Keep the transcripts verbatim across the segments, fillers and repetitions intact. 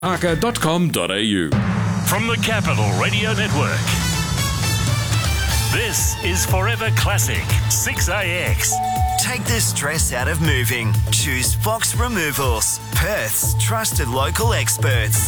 arca dot com dot a u. From the Capital Radio Network, this is Forever Classic six A X. Take the stress out of moving. Choose Fox Removals, Perth's trusted local experts.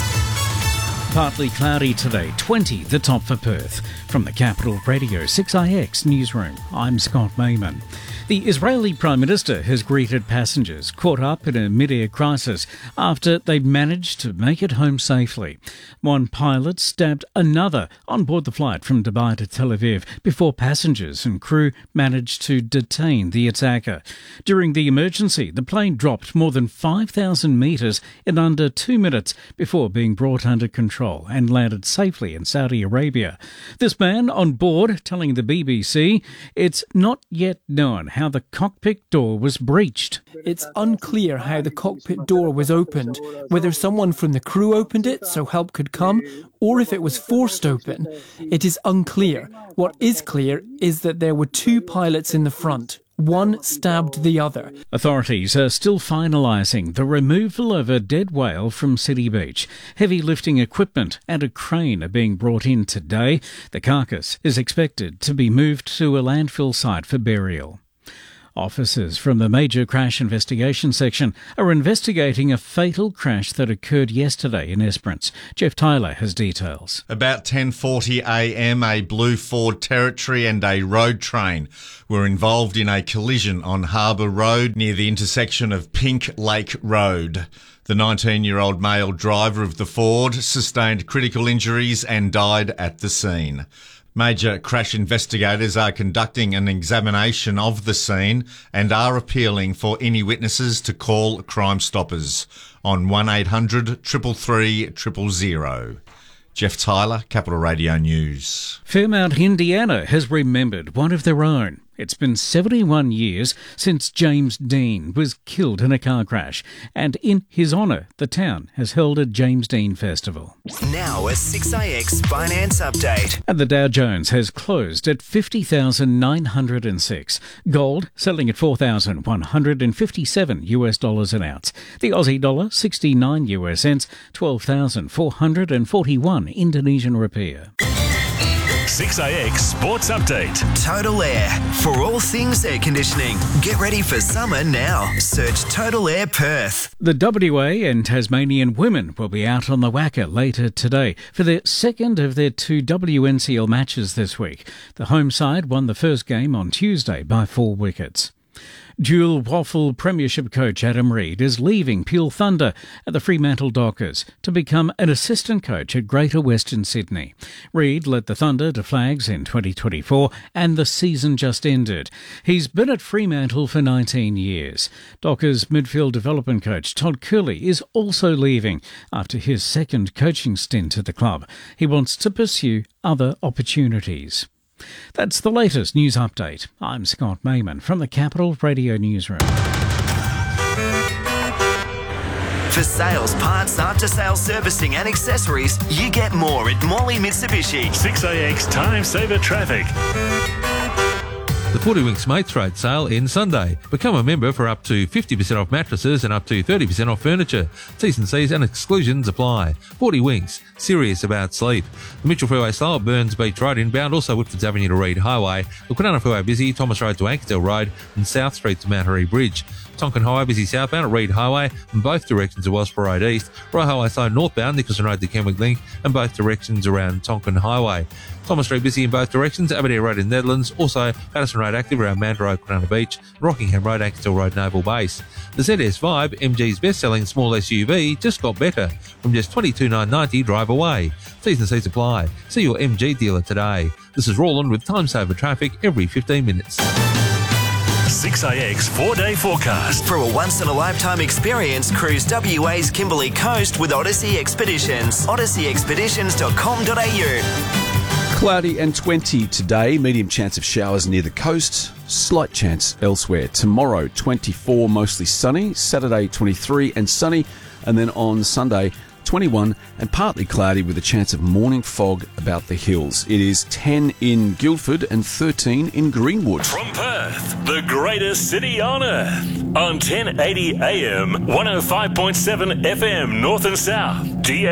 Partly cloudy today, twenty the top for Perth. From the Capital Radio six A X newsroom, I'm Scott Mayman. The Israeli Prime Minister has greeted passengers caught up in a mid-air crisis after they managed to make it home safely. One pilot stabbed another on board the flight from Dubai to Tel Aviv before passengers and crew managed to detain the attacker. During the emergency, the plane dropped more than five thousand metres in under two minutes before being brought under control and landed safely in Saudi Arabia. This man on board telling the B B C it's not yet known how the cockpit door was breached. It's unclear how the cockpit door was opened, whether someone from the crew opened it so help could come, or if it was forced open. It is unclear. What is clear is that there were two pilots in the front. One stabbed the other. Authorities are still finalising the removal of a dead whale from City Beach. Heavy lifting equipment and a crane are being brought in today. The carcass is expected to be moved to a landfill site for burial. Officers from the Major Crash Investigation Section are investigating a fatal crash that occurred yesterday in Esperance. Jeff Tyler has details. About ten forty a m, a blue Ford Territory and a road train were involved in a collision on Harbour Road near the intersection of Pink Lake Road. The nineteen-year-old male driver of the Ford sustained critical injuries and died at the scene. Major crash investigators are conducting an examination of the scene and are appealing for any witnesses to call Crime Stoppers on one eight hundred, three three three, zero zero zero. Jeff Tyler, Capital Radio News. Fairmount, Indiana has remembered one of their own. It's been seventy-one years since James Dean was killed in a car crash, and in his honour, the town has held a James Dean Festival. Now a six A X Finance Update. And the Dow Jones has closed at fifty thousand nine hundred six. Gold selling at four thousand one hundred fifty-seven US dollars an ounce. The Aussie dollar sixty-nine US cents, twelve thousand four hundred forty-one Indonesian rupiah. six A X Sports Update. Total Air. For all things air conditioning. Get ready for summer now. Search Total Air Perth. The W A and Tasmanian women will be out on the Wacker later today for their second of their two W N C L matches this week. The home side won the first game on Tuesday by four wickets. Dual Waffle Premiership coach Adam Reid is leaving Peel Thunder at the Fremantle Dockers to become an assistant coach at Greater Western Sydney. Reid led the Thunder to flags in twenty twenty-four and the season just ended. He's been at Fremantle for nineteen years. Dockers midfield development coach Todd Curley is also leaving after his second coaching stint at the club. He wants to pursue other opportunities. That's the latest news update. I'm Scott Mayman from the Capital Radio Newsroom. For sales, parts, after-sales servicing and accessories, you get more at Morley Mitsubishi. six A X Time Saver Traffic. The Forty Winks Mates Rate sale ends Sunday. Become a member for up to fifty percent off mattresses and up to thirty percent off furniture. T's and C's and exclusions apply. Forty Winks, serious about sleep. The Mitchell Freeway slow at Burns Beach Road inbound, also Whitfords Avenue to Reid Highway. The Kwinana Freeway busy, Thomas Road to Ankersdale Road and South Street to Mount Harry Bridge. Tonkin Highway busy southbound at Reid Highway and both directions to Wellsborough Road East. Royal Highway slow northbound, Nicholson Road to Kenwick Link and both directions around Tonkin Highway. Thomas Street busy in both directions, Aberdeen Road in Netherlands, also Patterson Road active around Mandurah Road, Kwinana Beach, Rockingham Road, Ankersdale Road, Naval Base. The Z S five, M G's best-selling small S U V, just got better. From just twenty-two thousand nine hundred ninety dollars drive away. T's and C's apply. See your M G dealer today. This is Roland with Time Saver Traffic every fifteen minutes. six A X four-day forecast. For a once-in-a-lifetime experience, cruise W A's Kimberley Coast with Odyssey Expeditions. odyssey expeditions dot com dot a u. Cloudy and twenty today, medium chance of showers near the coast, slight chance elsewhere. Tomorrow, twenty-four, mostly sunny. Saturday, twenty-three and sunny. And then on Sunday, twenty-one and partly cloudy with a chance of morning fog about the hills. It is ten in Guildford and thirteen in Greenwood. From Perth, the greatest city on earth. On ten eighty A M, one oh five point seven F M, North and South. D